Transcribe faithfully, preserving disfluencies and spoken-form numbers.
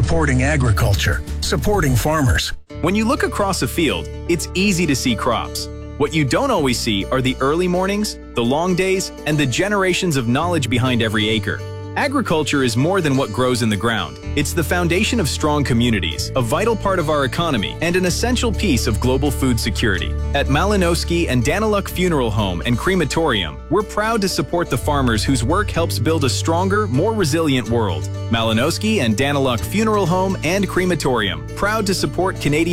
supporting agriculture, supporting farmers. When you look across a field, it's easy to see crops. What you don't always see are the early mornings, the long days, and the generations of knowledge behind every acre. Agriculture is more than what grows in the ground. It's the foundation of strong communities, a vital part of our economy, and an essential piece of global food security. At Malinowski and Daniluk Funeral Home and Crematorium, we're proud to support the farmers whose work helps build a stronger, more resilient world. Malinowski and Daniluk Funeral Home and Crematorium, proud to support Canadian